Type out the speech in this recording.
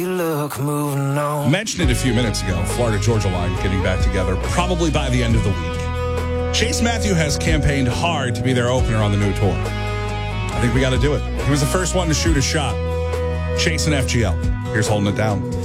Mentioned it a few minutes ago. Florida-Georgia line getting back together probably by the end of the week. Chase Matthew has campaigned hard to be their opener on the new tour. I think we got to do it. He was the first one to shoot a shot. Chase and FGL. Here's Holding It Down.